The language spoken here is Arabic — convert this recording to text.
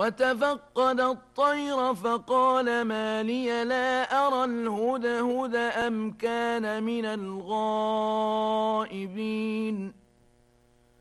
وتفقد الطير فقال ما لي لا أرى الهدهد أم كان من الغائبين